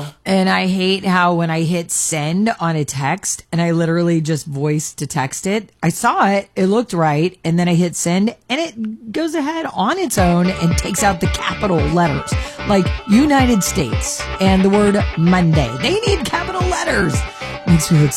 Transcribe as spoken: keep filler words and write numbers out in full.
And I hate how when I hit send on a text and I literally just voice to text it, I saw it, it looked right, and then I hit send and it goes ahead on its own and takes out the capital letters. Like United States and the word Monday. They need capital letters. Makes me look